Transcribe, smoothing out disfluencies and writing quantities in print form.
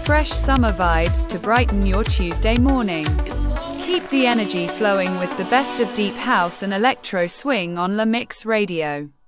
fresh summer vibes to brighten your Tuesday morning. Keep the energy flowing with the best of deep house and electro swing on La Mix Radio.